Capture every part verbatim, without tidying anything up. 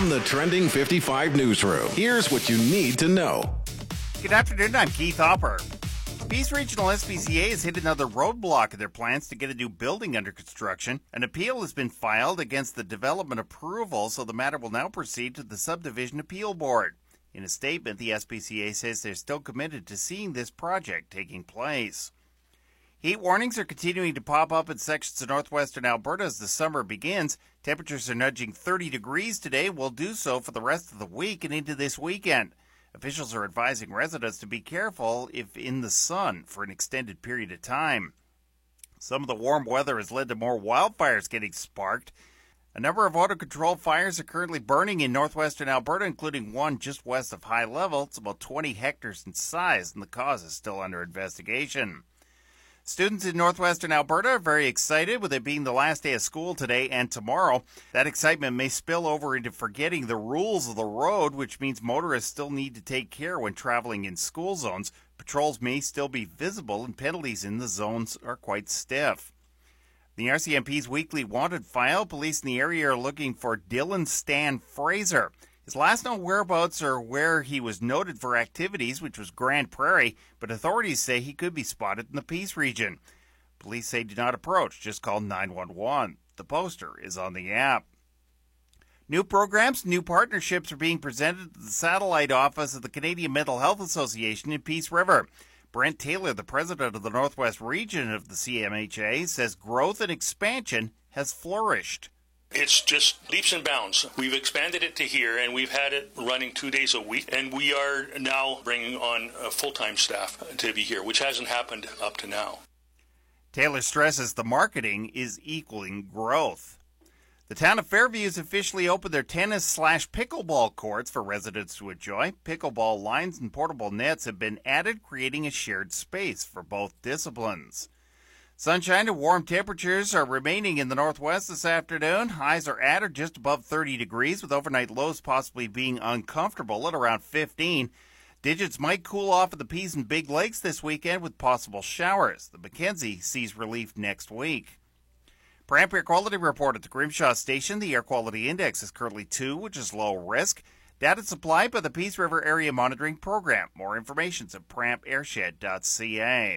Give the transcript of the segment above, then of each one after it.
From the Trending fifty-five newsroom, here's what you need to know. Good afternoon, I'm Keith Hopper. Peace Regional S P C A has hit another roadblock in their plans to get a new building under construction. An appeal has been filed against the development approval, so the matter will now proceed to the Subdivision Appeal Board. In a statement, the S P C A says they're still committed to seeing this project taking place. Heat warnings are continuing to pop up in sections of northwestern Alberta as the summer begins. Temperatures are nudging thirty degrees today, will do so for the rest of the week and into this weekend. Officials are advising residents to be careful if in the sun for an extended period of time. Some of the warm weather has led to more wildfires getting sparked. A number of out-of-control fires are currently burning in northwestern Alberta, including one just west of High Level. It's about twenty hectares in size, and the cause is still under investigation. Students in northwestern Alberta are very excited with it being the last day of school today and tomorrow. That excitement may spill over into forgetting the rules of the road, which means motorists still need to take care when traveling in school zones. Patrols may still be visible and penalties in the zones are quite stiff. The R C M P's weekly wanted file, police in the area are looking for Dylan Stan Fraser. His last known whereabouts are where he was noted for activities, which was Grand Prairie, but authorities say he could be spotted in the Peace region. Police say do not approach, just call nine one one. The poster is on the app. New programs, new partnerships are being presented at the satellite office of the Canadian Mental Health Association in Peace River. Brent Taylor, the president of the Northwest region of the C M H A, says growth and expansion has flourished. It's just leaps and bounds. We've expanded it to here, and we've had it running two days a week, and we are now bringing on a full-time staff to be here, which hasn't happened up to now. Taylor stresses the marketing is equaling growth. The town of Fairview has officially opened their tennis slash pickleball courts for residents to enjoy. Pickleball lines and portable nets have been added, creating a shared space for both disciplines. Sunshine and warm temperatures are remaining in the northwest this afternoon. Highs are at or just above thirty degrees, with overnight lows possibly being uncomfortable at around fifteen. Digits might cool off at the Peace and Big Lakes this weekend with possible showers. The Mackenzie sees relief next week. Pramp Air Quality Report at the Grimshaw Station. The air quality index is currently two, which is low risk. Data supplied by the Peace River Area Monitoring Program. More information is at pramp airshed dot c a.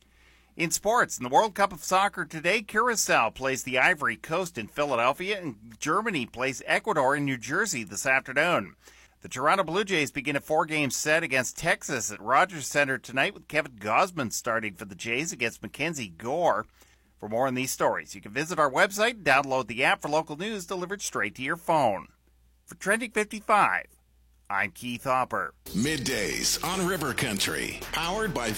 In sports, in the World Cup of Soccer today, Curacao plays the Ivory Coast in Philadelphia, and Germany plays Ecuador in New Jersey this afternoon. The Toronto Blue Jays begin a four-game set against Texas at Rogers Center tonight, with Kevin Gausman starting for the Jays against Mackenzie Gore. For more on these stories, you can visit our website and download the app for local news delivered straight to your phone. For Trending fifty-five, I'm Keith Hopper. Middays on River Country, powered by